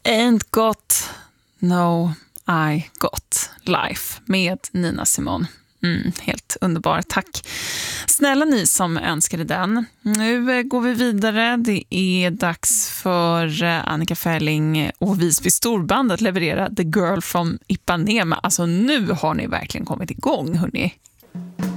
Ain't got no I got life med Nina Simone. Helt underbar, tack. Snälla ni som önskade den. Nu går vi vidare. Det är dags för Annika Ferling och Visby Storband att leverera The Girl from Ipanema. Alltså nu har ni verkligen kommit igång, hörni.